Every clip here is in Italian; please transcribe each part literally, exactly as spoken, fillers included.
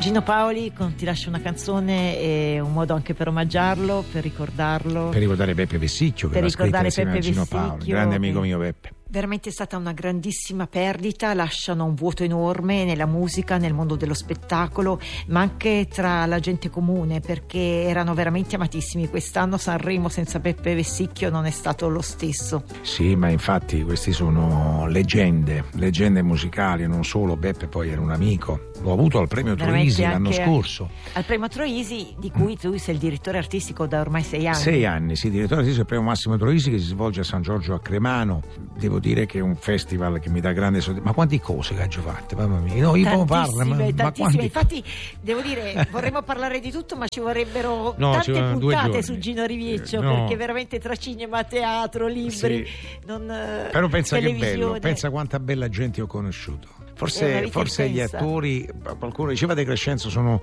Gino Paoli con Ti lascio una canzone è un modo anche per omaggiarlo, per ricordarlo. Per ricordare Beppe Vessicchio, che per l'ha scritta ricordare insieme Peppe a Gino Vessicchio, Paoli, grande amico che... mio Beppe. Veramente è stata una grandissima perdita, lasciano un vuoto enorme nella musica, nel mondo dello spettacolo, ma anche tra la gente comune, perché erano veramente amatissimi. Quest'anno Sanremo senza Peppe Vessicchio non è stato lo stesso. Sì, ma infatti questi sono leggende, leggende musicali, non solo. Beppe poi era un amico, l'ho avuto al premio Troisi l'anno scorso. Al premio Troisi, di cui tu sei il direttore artistico da ormai sei anni. Sei anni, sì, direttore artistico del premio Massimo Troisi che si svolge a San Giorgio a Cremano. Devo dire che è un festival che mi dà grande soddisfazione. Ma quanti cose che ho fatte, mamma mia. No, io parlo, ma, ma quanti... Infatti devo dire, vorremmo parlare di tutto, ma ci vorrebbero no, tante ci puntate su Gino Rivieccio, no. perché veramente tra cinema, teatro, libri, sì. non, però pensa che televisione. bello, pensa quanta bella gente ho conosciuto. Forse, forse gli attori, qualcuno diceva De Crescenzo, sono,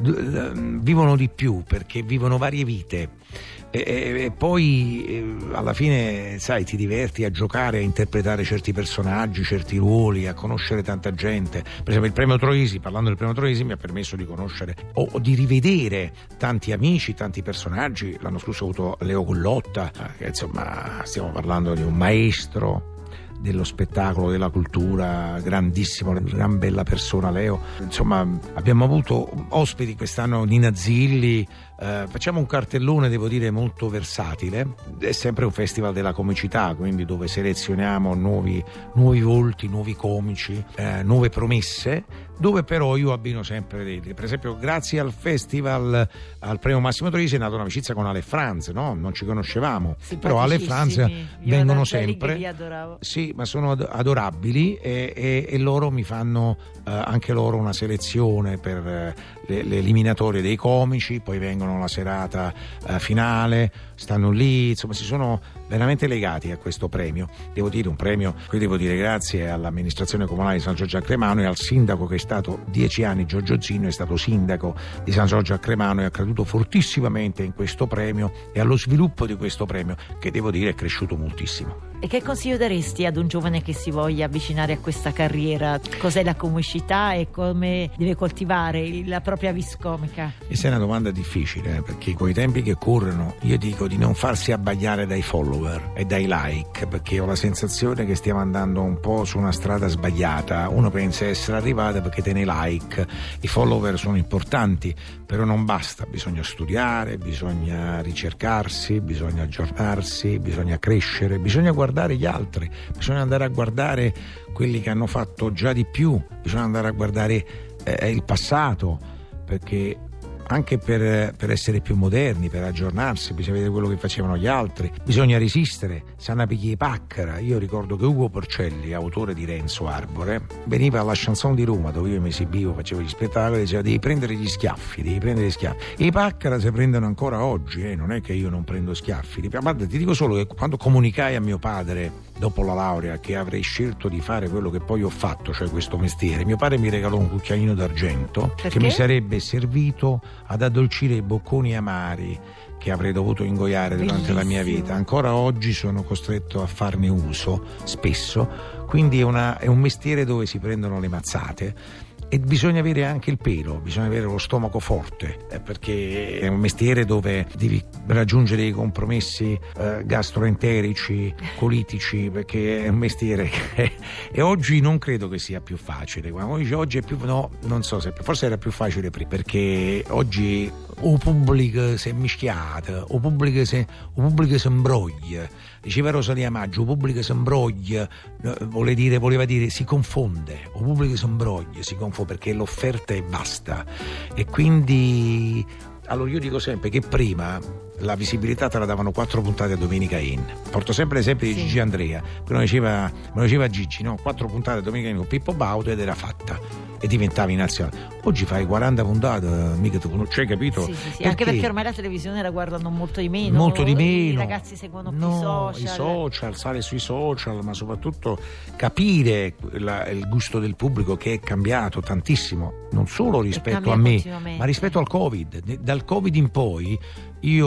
vivono di più perché vivono varie vite. E, e, e poi e, alla fine, sai, ti diverti a giocare, a interpretare certi personaggi, certi ruoli, a conoscere tanta gente. Per esempio il premio Troisi, parlando del premio Troisi, mi ha permesso di conoscere o, o di rivedere tanti amici, tanti personaggi. L'anno scorso ho avuto Leo Gullotta, che insomma stiamo parlando di un maestro dello spettacolo, della cultura, grandissimo, gran bella persona Leo. Insomma, abbiamo avuto ospiti quest'anno, Nina Zilli. Eh, facciamo un cartellone, devo dire, molto versatile. È sempre un festival della comicità, quindi dove selezioniamo nuovi, nuovi volti, nuovi comici, eh, nuove promesse, dove però io abbino sempre dei, per esempio grazie al festival, al premio Massimo Troisi è nata un'amicizia con Ale Franz, no? Non ci conoscevamo, però Ale Franz vengono sempre, li adoravo. Sì, ma sono adorabili e, e, e loro mi fanno eh, anche loro una selezione per eh, le, le eliminatorie dei comici, poi vengono la serata eh, finale, stanno lì, insomma si sono veramente legati a questo premio. Devo dire un premio, qui devo dire grazie all'amministrazione comunale di San Giorgio a Cremano e al sindaco che è stato dieci anni, Giorgio Zinno, è stato sindaco di San Giorgio a Cremano e ha creduto fortissimamente in questo premio e allo sviluppo di questo premio, che devo dire è cresciuto moltissimo. E che consiglio daresti ad un giovane che si voglia avvicinare a questa carriera? Cos'è la comicità e come deve coltivare la propria vis comica? Questa è una domanda difficile, eh, perché con i tempi che corrono io dico di non farsi abbagliare dai follower e dai like, perché ho la sensazione che stiamo andando un po' su una strada sbagliata. Uno pensa essere arrivato perché tiene like, i follower sono importanti, però non basta, bisogna studiare, bisogna ricercarsi, bisogna aggiornarsi, bisogna crescere, bisogna guardare gli altri, bisogna andare a guardare quelli che hanno fatto già di più, bisogna andare a guardare eh, il passato, perché anche per, per essere più moderni, per aggiornarsi, bisogna vedere quello che facevano gli altri, bisogna resistere. Sanna picchi paccara. Io ricordo che Ugo Porcelli, autore di Renzo Arbore, veniva alla Chanson di Roma, dove io mi esibivo, facevo gli spettacoli, diceva devi prendere gli schiaffi, devi prendere gli schiaffi. E i paccara si prendono ancora oggi, eh? Non è che io non prendo schiaffi. Guarda, ti dico solo che quando comunicai a mio padre dopo la laurea che avrei scelto di fare quello che poi ho fatto, cioè questo mestiere, mio padre mi regalò un cucchiaino d'argento Perché? che mi sarebbe servito ad addolcire i bocconi amari che avrei dovuto ingoiare durante Bellissimo. la mia vita. Ancora oggi sono costretto a farne uso spesso, quindi è, una, è un mestiere dove si prendono le mazzate e bisogna avere anche il pelo, bisogna avere lo stomaco forte, eh, perché è un mestiere dove devi raggiungere dei compromessi eh, gastroenterici, colitici, perché è un mestiere che e oggi non credo che sia più facile. Oggi è più, no, non so se forse era più facile prima, perché oggi o pubblico si è mischiato, o pubblico si, o pubblico si imbroglia. Diceva Rosalia Maggio, o pubblico si imbroglia, vuole dire, voleva dire si confonde, o pubblico si imbroglia, si confonde perché l'offerta è vasta e quindi allora io dico sempre che prima la visibilità te la davano quattro puntate a Domenica In. Porto sempre l'esempio di sì. Gigi Andrea, me lo diceva, me lo diceva Gigi, no? Quattro puntate a Domenica In con Pippo Baudo ed era fatta e diventavi nazionale. Oggi fai quaranta puntate, mica tu non c'hai capito? Sì, sì, sì. Anche perché ormai la televisione la guardano molto di meno. Molto di meno. I ragazzi seguono più no, i social. i social, sale sui social, ma soprattutto capire la, il gusto del pubblico che è cambiato tantissimo, non solo rispetto a me, ma rispetto al Covid. Dal Covid in poi io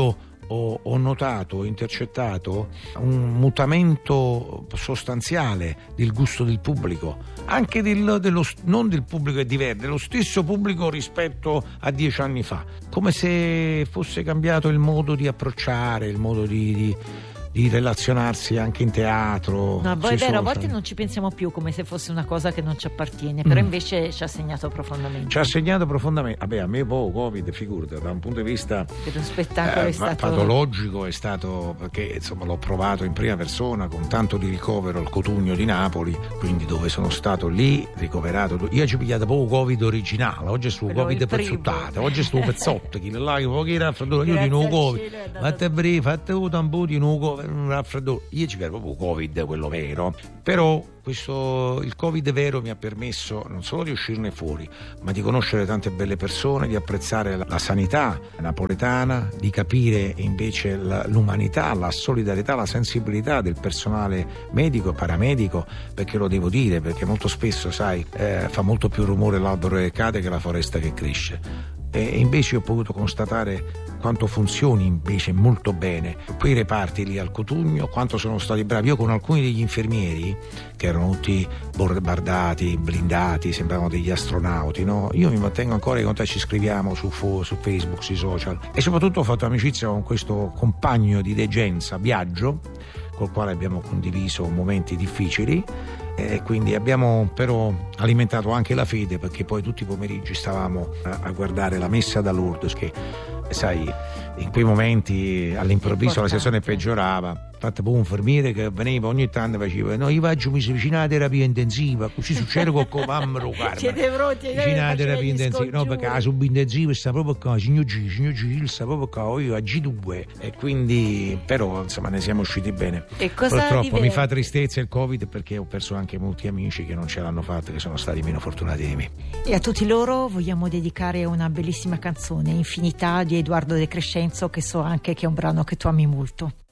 ho, ho notato, ho intercettato un mutamento sostanziale del gusto del pubblico, anche del, dello, non del pubblico è diverso, dello stesso pubblico rispetto a dieci anni fa, come se fosse cambiato il modo di approcciare, il modo di, di di relazionarsi anche in teatro. No, poi è vero, a volte non ci pensiamo più, come se fosse una cosa che non ci appartiene, però mm. invece ci ha segnato profondamente. Ci ha segnato profondamente. Vabbè, a me boh, Covid, figurati, da un punto di vista per un spettacolo eh, è stato patologico, è stato, perché insomma l'ho provato in prima persona con tanto di ricovero al Cotugno di Napoli, quindi dove sono stato lì ricoverato. Io ci ho pigliato poco Covid originale, oggi è sto Covid pezzottato, oggi è sto pezzotto, chi là che pochi raffreddore, io di nuovo Covid, fate breve, fate un po' di nuovo un raffreddore, io ci vedo proprio Covid, quello vero, però questo, il Covid vero mi ha permesso non solo di uscirne fuori, ma di conoscere tante belle persone, di apprezzare la, la sanità napoletana, di capire invece la, l'umanità, la solidarietà, la sensibilità del personale medico e paramedico, perché lo devo dire, perché molto spesso, sai, eh, fa molto più rumore l'albero che cade che la foresta che cresce. E invece ho potuto constatare quanto funzioni invece molto bene quei reparti lì al Cotugno, quanto sono stati bravi. Io con alcuni degli infermieri che erano tutti bordati, blindati, sembravano degli astronauti, no? Io mi mantengo ancora in contatto, ci scriviamo su, su Facebook, sui social, e soprattutto ho fatto amicizia con questo compagno di degenza, Biagio, col quale abbiamo condiviso momenti difficili. E quindi abbiamo però alimentato anche la fede, perché poi tutti i pomeriggi stavamo a, a guardare la messa da Lourdes, che sai, in quei momenti all'improvviso la situazione peggiorava. Infatti poi un infermiere che veniva ogni tanto faceva: no, io faccio mi vicino alla terapia intensiva, così succede con mamma lo carma vicino alla terapia intensiva, no, perché la subintensiva sta proprio qua, signor G, signor G, sta proprio qua, io a G due, e quindi però insomma ne siamo usciti bene. E cosa purtroppo mi fa tristezza il Covid, perché ho perso anche molti amici che non ce l'hanno fatta, che sono stati meno fortunati di me. E a tutti loro vogliamo dedicare una bellissima canzone, Infinità di Edoardo De Crescenzo, che so anche che è un brano che tu ami molto.